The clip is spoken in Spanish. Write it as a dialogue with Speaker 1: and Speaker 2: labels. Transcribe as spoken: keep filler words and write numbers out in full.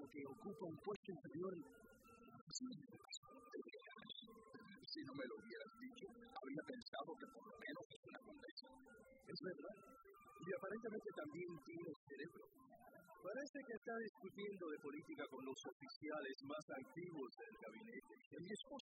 Speaker 1: que ocupa un puesto inferior.
Speaker 2: Sí, si no me lo hubieras dicho, habría pensado que por lo menos es una condesa.
Speaker 1: Es verdad. Y aparentemente también tiene cerebro. Parece que está discutiendo de política con los oficiales más activos del gabinete.
Speaker 2: Mi esposa